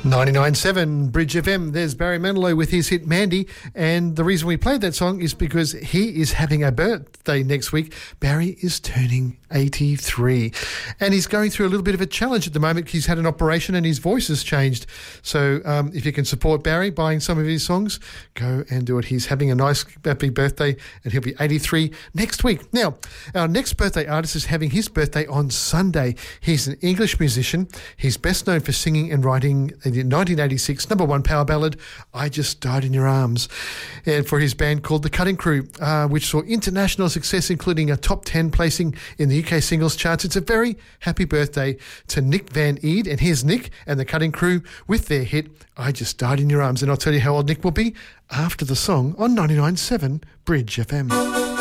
99.7 Bridge FM. There's Barry Manilow with his hit Mandy, and the reason we played that song is because he is having a birthday next week. Barry is turning 83, and he's going through a little bit of a challenge at the moment. He's had an operation and his voice has changed. So if you can support Barry buying some of his songs, go and do it. He's having a nice happy birthday, and he'll be 83 next week. Now, our next birthday artist is having his birthday on Sunday. He's an English musician. He's best known for singing and writing the 1986 number one power ballad, I Just Died in Your Arms, and for his band called The Cutting Crew, which saw international success, including a top 10 placing in the UK singles charts. It's a very happy birthday to Nick Van Eed, and here's Nick and The Cutting Crew with their hit, I Just Died in Your Arms. And I'll tell you how old Nick will be after the song on 99.7 Bridge FM.